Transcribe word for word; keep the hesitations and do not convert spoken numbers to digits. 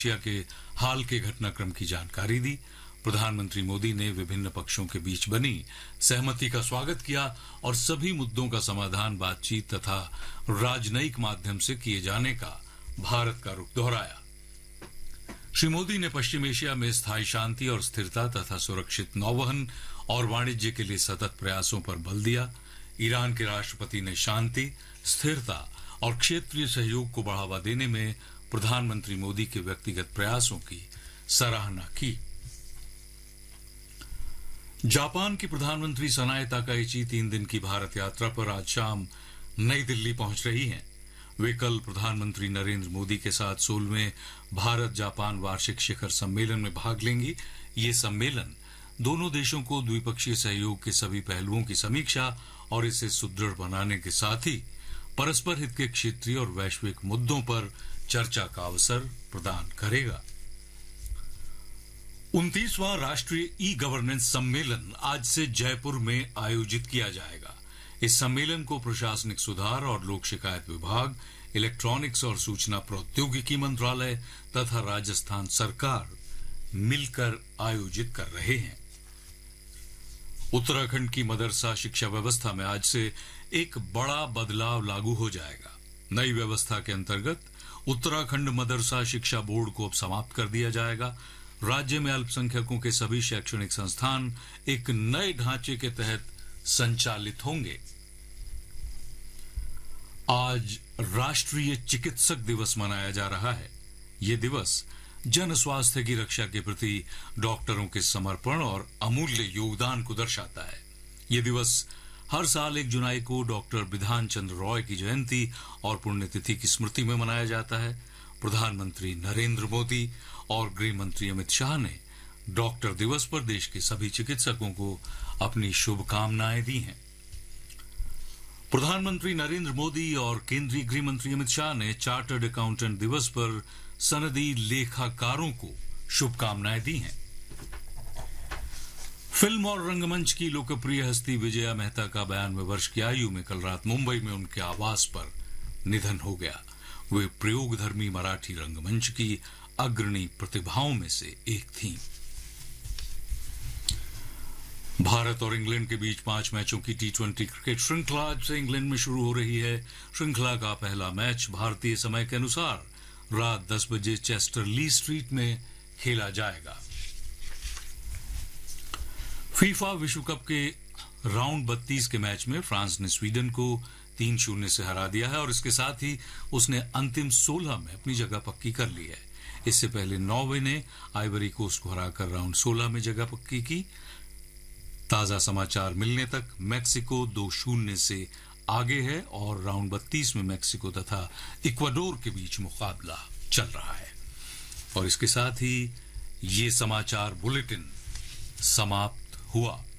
Asia के हाल के घटनाक्रम की जानकारी दी। प्रधानमंत्री मोदी ने विभिन्न पक्षों के बीच बनी सहमति का स्वागत किया और सभी मुद्दों का समाधान बातचीत तथा राजनयिक माध्यम से किए जाने का भारत का रुख दोहराया। श्री मोदी ने पश्चिम एशिया में स्थायी शांति और स्थिरता तथा सुरक्षित नौवहन और वाणिज्य के लिए सतत प्रयासों पर बल दिया। ईरान के राष्ट्रपति ने शांति, स्थिरता और क्षेत्रीय सहयोग को बढ़ावा देने में प्रधानमंत्री मोदी के व्यक्तिगत प्रयासों की सराहना की। जापान की प्रधानमंत्री सनाए ताकाइची तीन दिन की भारत यात्रा पर आज शाम नई दिल्ली पहुंच रही हैं। वे कल प्रधानमंत्री नरेंद्र मोदी के साथ सोलहवें भारत जापान वार्षिक शिखर सम्मेलन में भाग लेंगी। ये सम्मेलन दोनों देशों को द्विपक्षीय सहयोग के सभी पहलुओं की समीक्षा और इसे सुदृढ़ बनाने के साथ ही परस्पर हित के क्षेत्रीय और वैश्विक मुद्दों पर चर्चा का अवसर प्रदान करेगा। उनतीसवां राष्ट्रीय ई गवर्नेंस सम्मेलन आज से जयपुर में आयोजित किया जाएगा। इस सम्मेलन को प्रशासनिक सुधार और लोक शिकायत विभाग, इलेक्ट्रॉनिक्स और सूचना प्रौद्योगिकी मंत्रालय तथा राजस्थान सरकार मिलकर आयोजित कर रहे हैं। उत्तराखंड की मदरसा शिक्षा व्यवस्था में आज से एक बड़ा बदलाव लागू हो जाएगा। नई व्यवस्था के अंतर्गत उत्तराखंड मदरसा शिक्षा बोर्ड को अब समाप्त कर दिया जाएगा। राज्य में अल्पसंख्यकों के सभी शैक्षणिक संस्थान एक नए ढांचे के तहत संचालित होंगे। आज राष्ट्रीय चिकित्सक दिवस मनाया जा रहा है। ये दिवस जन स्वास्थ्य की रक्षा के प्रति डॉक्टरों के समर्पण और अमूल्य योगदान को दर्शाता है। ये दिवस हर साल एक जुलाई को डॉक्टर बिधान चंद्र रॉय की जयंती और पुण्यतिथि की स्मृति में मनाया जाता है। प्रधानमंत्री नरेंद्र मोदी और गृह मंत्री अमित शाह ने डॉक्टर दिवस पर देश के सभी चिकित्सकों को अपनी शुभकामनाएं दी हैं। प्रधानमंत्री नरेंद्र मोदी और केंद्रीय गृह मंत्री अमित शाह ने चार्टर्ड अकाउंटेंट दिवस पर सनदी लेखाकारों को शुभकामनाएं दी हैं। फिल्म और रंगमंच की लोकप्रिय हस्ती विजया मेहता का बयानवे वर्ष की आयु में कल रात मुंबई में उनके आवास पर निधन हो गया। वे प्रयोगधर्मी मराठी रंगमंच की अग्रणी प्रतिभाओं में से एक थीं। भारत और इंग्लैंड के बीच पांच मैचों की टी ट्वेंटी क्रिकेट श्रृंखला आज से इंग्लैंड में शुरू हो रही है। श्रृंखला का पहला मैच भारतीय समय के अनुसार रात दस बजे चेस्टर ली स्ट्रीट में खेला जाएगा। फीफा विश्व कप के राउंड बत्तीस के मैच में फ्रांस ने स्वीडन को तीन शून्य से हरा दिया है और इसके साथ ही उसने अंतिम सोलह में अपनी जगह पक्की कर ली है। इससे पहले नॉर्वे ने आइवरी कोस्ट को हराकर राउंड सोलह में जगह पक्की की। ताजा समाचार मिलने तक मेक्सिको दो शून्य से आगे है और राउंड बत्तीस में मेक्सिको तथा इक्वाडोर के बीच मुकाबला चल रहा है। और इसके साथ ही ये समाचार बुलेटिन समाप्त हुआ।